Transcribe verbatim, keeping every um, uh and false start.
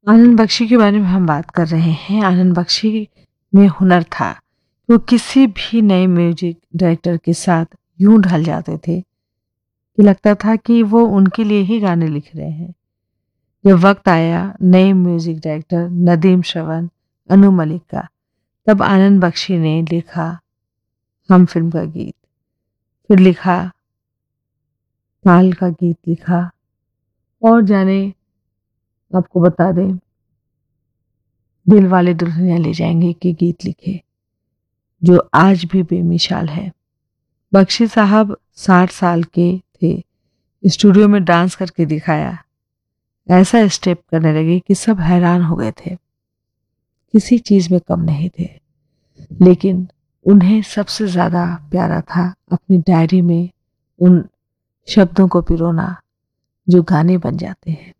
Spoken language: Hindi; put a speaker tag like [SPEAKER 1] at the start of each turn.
[SPEAKER 1] आनंद बख्शी के बारे में हम बात कर रहे हैं। आनंद बख्शी में हुनर था, वो किसी भी नए म्यूजिक डायरेक्टर के साथ यूं ढल जाते थे कि लगता था कि वो उनके लिए ही गाने लिख रहे हैं। जब वक्त आया नए म्यूजिक डायरेक्टर नदीम श्रवण, अनु मलिक का, तब आनंद बख्शी ने लिखा हम फिल्म का गीत, फिर लिखा ताल का गीत लिखा, और जाने आपको बता दें दिल वाले दुल्हनिया ले जाएंगे के गीत लिखे, जो आज भी बेमिसाल है। बख्शी साहब साठ साल के थे, स्टूडियो में डांस करके दिखाया, ऐसा स्टेप करने लगे कि सब हैरान हो गए थे, किसी चीज में कम नहीं थे। लेकिन उन्हें सबसे ज्यादा प्यारा था अपनी डायरी में उन शब्दों को पिरोना जो गाने बन जाते हैं।